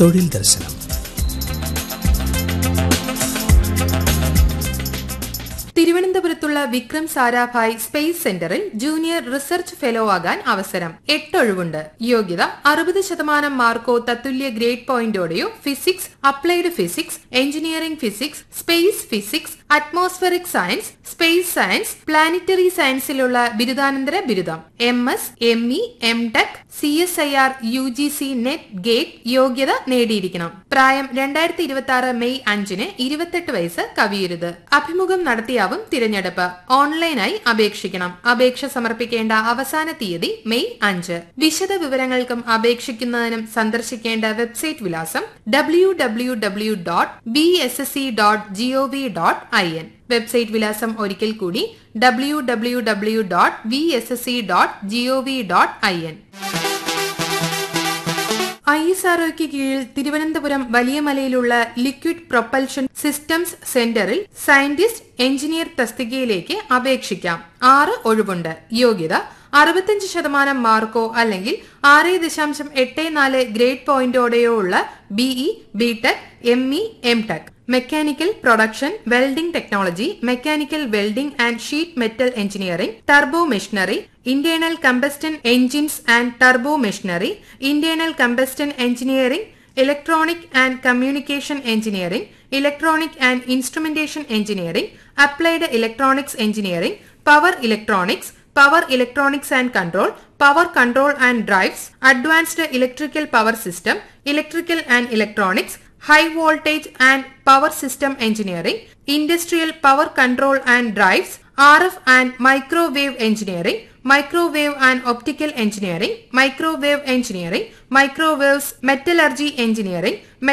തൊഴിൽ ദർശനം. തിരുവനന്തപുരത്തുള്ള വിക്രം സാരാഭായ് സ്പേസ് സെന്ററിൽ ജൂനിയർ റിസർച്ച് ഫെലോ ആകാൻ അവസരം. 8 ഒഴിവുണ്ട്. യോഗ്യത 60% Marco തത്തുല്യ grade പോയിന്റോടെയോ physics, applied physics, engineering physics, space physics, atmospheric science, space science, planetary സയൻസിലുള്ള ബിരുദാനന്തര ബിരുദം. MS, ME, MTech, CSIR, UGC, net, gate യോഗ്യത നേടിയിരിക്കണം. പ്രായം 2026 മെയ് 5-ന് 28 വയസ്സ് കവിയരുത്. അഭിമുഖം നടത്തിയാവും തിരഞ്ഞെടുപ്പ്. ഓൺലൈനായി അപേക്ഷിക്കണം. അപേക്ഷ സമർപ്പിക്കേണ്ട അവസാന തീയതി മെയ് 5. വിശദ വിവരങ്ങൾക്കും അപേക്ഷിക്കുന്നതിനും സന്ദർശിക്കേണ്ട വെബ്സൈറ്റ് വിലാസം www.bssc.gov.in. വെബ്സൈറ്റ് വിലാസം ഒരിക്കൽ കൂടി www.bssc.gov.in. ISROയ്ക്ക് കീഴിൽ തിരുവനന്തപുരം വലിയമലയിലുള്ള ലിക്വിഡ് പ്രൊപ്പൽഷൻ സിസ്റ്റംസ് സെന്ററിൽ സയന്റിസ്റ്റ് എഞ്ചിനീയർ തസ്തികയിലേക്ക് അപേക്ഷിക്കാം. 6 ഒഴിവുണ്ട്. യോഗ്യത 65% മാർക്കോ അല്ലെങ്കിൽ 6.84 ഗ്രേഡ് പോയിന്റോടെയോ ഉള്ള BE, BTech, ME, MTech. Mechanical production, welding technology, mechanical welding and sheet metal engineering, turbo machinery, internal combustion engines and turbo machinery, internal combustion engineering, electronic and communication engineering, electronic and instrumentation engineering, applied electronics engineering, power electronics and control and drives, advanced electrical power system, electrical and electronics, high voltage and power system engineering, industrial power control and drives, RF and microwave engineering, microwave and optical engineering, microwaves, metallurgy engineering,